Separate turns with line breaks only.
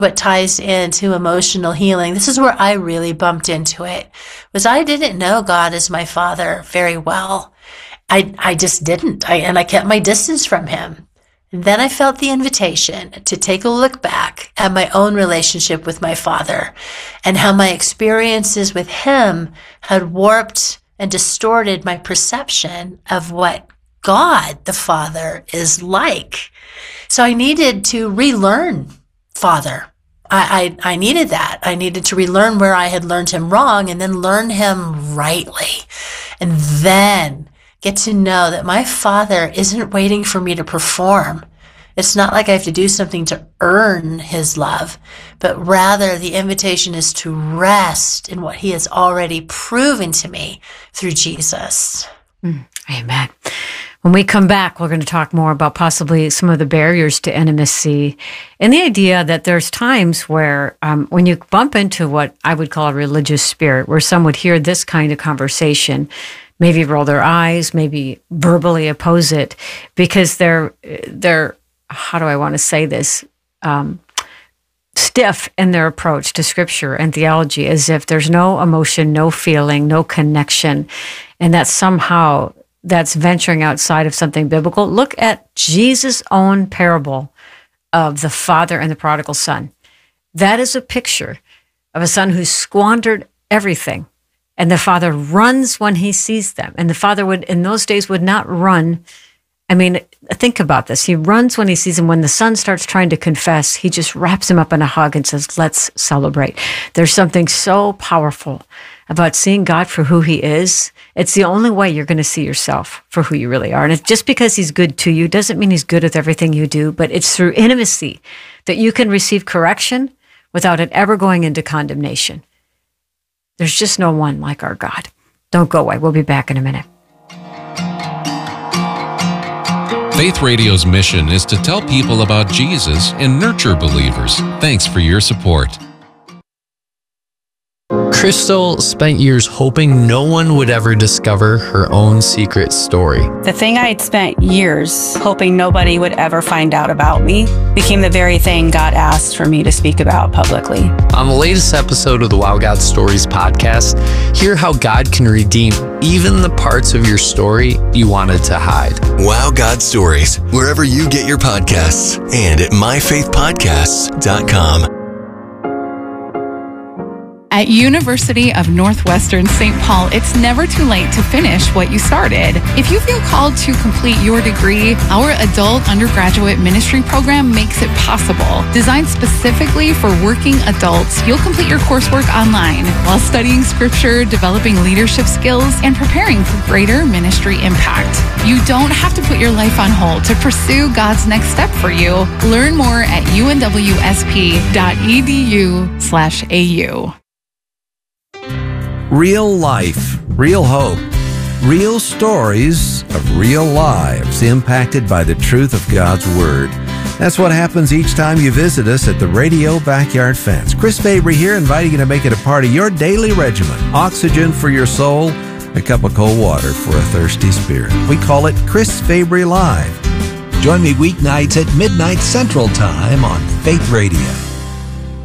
what ties into emotional healing, this is where I really bumped into it, was I didn't know God as my Father very well. I just didn't. And I kept my distance from him. And then I felt the invitation to take a look back at my own relationship with my Father and how my experiences with him had warped and distorted my perception of what God, the Father, is like. So I needed to relearn Father. I needed that. I needed to relearn where I had learned him wrong and then learn him rightly. And then get to know that my Father isn't waiting for me to perform. It's not like I have to do something to earn his love, but rather the invitation is to rest in what he has already proven to me through Jesus.
Amen. When we come back, we're going to talk more about possibly some of the barriers to intimacy and the idea that there's times where when you bump into what I would call a religious spirit, where some would hear this kind of conversation, maybe roll their eyes, maybe verbally oppose it, because they're how do I want to say this, stiff in their approach to scripture and theology, as if there's no emotion, no feeling, no connection, and that somehow that's venturing outside of something biblical. Look at Jesus' own parable of the father and the prodigal son. That is a picture of a son who squandered everything, and the father runs when he sees them. And the father would, in those days, would not run. I mean, think about this. He runs when he sees him. When the son starts trying to confess, he just wraps him up in a hug and says, let's celebrate. There's something so powerful about seeing God for who he is. It's the only way you're going to see yourself for who you really are. And it's just because he's good to you doesn't mean he's good with everything you do, but it's through intimacy that you can receive correction without it ever going into condemnation. There's just no one like our God. Don't go away. We'll be back in a minute.
Faith Radio's mission is to tell people about Jesus and nurture believers. Thanks for your support.
Crystal spent years hoping no one would ever discover her own secret story.
The thing I'd spent years hoping nobody would ever find out about me became the very thing God asked for me to speak about publicly.
On the latest episode of the Wow God Stories podcast, hear how God can redeem even the parts of your story you wanted to hide.
Wow God Stories, wherever you get your podcasts and at myfaithpodcasts.com.
At University of Northwestern St. Paul, it's never too late to finish what you started. If you feel called to complete your degree, our adult undergraduate ministry program makes it possible. Designed specifically for working adults, you'll complete your coursework online while studying scripture, developing leadership skills, and preparing for greater ministry impact. You don't have to put your life on hold to pursue God's next step for you. Learn more at unwsp.edu/au.
Real life, real hope, real stories of real lives impacted by the truth of God's Word. That's what happens each time you visit us at the Radio Backyard Fence. Chris Fabry here, inviting you to make it a part of your daily regimen. Oxygen for your soul, a cup of cold water for a thirsty spirit. We call it Chris Fabry Live.
Join me weeknights at midnight Central Time on Faith Radio.